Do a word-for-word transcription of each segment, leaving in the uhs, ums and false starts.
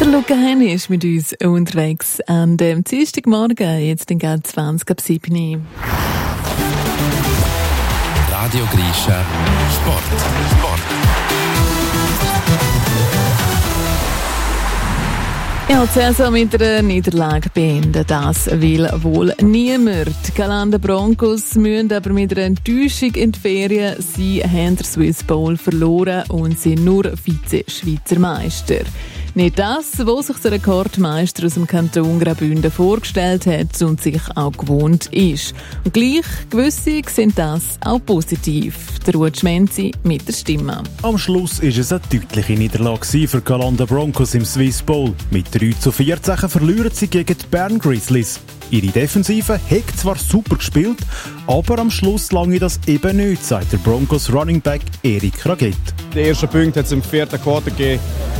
Der Luca Henny ist mit uns unterwegs an dem Dienstagmorgen, jetzt in Geld zwanzig ab sieben. Radio Grisha Sport. Sport. Ja, die Saison mit einer Niederlage beenden, das will wohl niemand. Die Galanda Broncos müssen aber mit einer Enttäuschung in die Ferien. Sie haben den Swiss Bowl verloren und sind nur Vize-Schweizer Meister. Nicht das, was sich der Rekordmeister aus dem Kanton Graubünden vorgestellt hat und sich auch gewohnt ist. Und gleich gewisse sind das auch positiv. Der Ruud Schmenzi mit der Stimme. Am Schluss war es eine deutliche Niederlage für die Galanda Broncos im Swiss Bowl. Mit drei zu vierzehn verlieren sie gegen die Bern Grizzlies. Ihre Defensive hat zwar super gespielt, aber am Schluss lange das eben nicht, sagt der Broncos Running Back Erik Raget. Der erste Punkt hat es im vierten Quartal gegeben.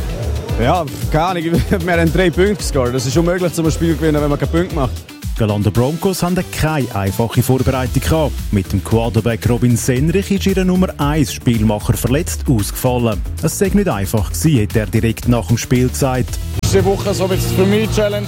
Ja, keine Ahnung, wir haben drei Punkte gescored. Das ist unmöglich, zum Spiel zu gewinnen, wenn man keinen Punkt macht. Die Galanda Broncos haben keine einfache Vorbereitung gehabt. Mit dem Quarterback Robin Senrich ist ihr Nummer eins Spielmacher verletzt ausgefallen. Es sei nicht einfach gewesen, hat er direkt nach dem Spiel gesagt. Diese Woche war es für mich eine Challenge,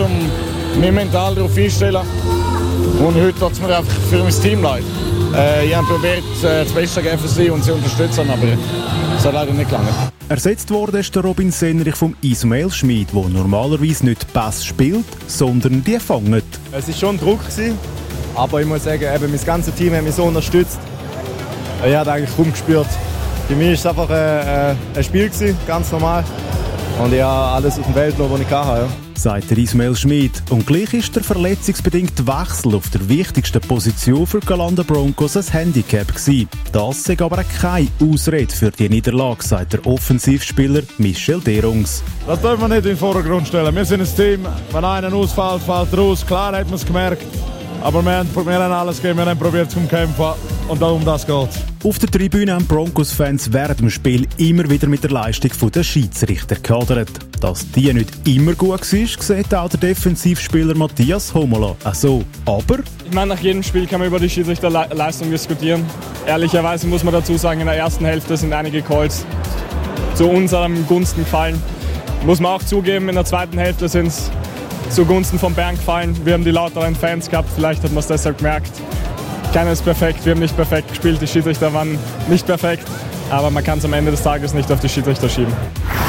um mich mental darauf einzustellen. Und heute tut es mir einfach für mein Team leid. Äh, ich habe probiert, das Beste zu geben für sie und sie unterstützen, aber es hat leider nicht gelangt. Ersetzt wurde ist der Robin Senrich vom Ismael Schmid, der normalerweise nicht Pass spielt, sondern die fangt. Es war schon Druck, aber ich muss sagen, eben mein ganzes Team hat mich so unterstützt. Ich habe eigentlich kaum gespürt. Für mich war es einfach ein, ein Spiel, ganz normal. Und ich habe alles auf dem Feld, was ich hatte. Ja. Sagt der Ismael Schmid. Und gleich ist der verletzungsbedingte Wechsel auf der wichtigsten Position für die Galanda Broncos ein Handicap gewesen. Das ist aber keine Ausrede für die Niederlage, sagt der Offensivspieler Michel Derungs. Das dürfen wir nicht in den Vordergrund stellen. Wir sind ein Team, wenn einer ausfällt, fällt er aus. Klar hat man es gemerkt, aber wir haben, wir haben alles gegeben, wir haben probiert zu kämpfen und um das geht es. Auf der Tribüne haben Broncos-Fans während dem Spiel immer wieder mit der Leistung der Schiedsrichter gehadert. Dass die nicht immer gut war, sieht auch der Defensivspieler Matthias Homola auch so. Aber ich meine, nach jedem Spiel kann man über die Schiedsrichterleistung diskutieren. Ehrlicherweise muss man dazu sagen, in der ersten Hälfte sind einige Calls zu unserem Gunsten gefallen. Muss man auch zugeben, in der zweiten Hälfte sind es zugunsten von Bern gefallen. Wir haben die lauteren Fans gehabt, vielleicht hat man es deshalb gemerkt. Keiner ist perfekt, wir haben nicht perfekt gespielt, die Schiedsrichter waren nicht perfekt, aber man kann es am Ende des Tages nicht auf die Schiedsrichter schieben.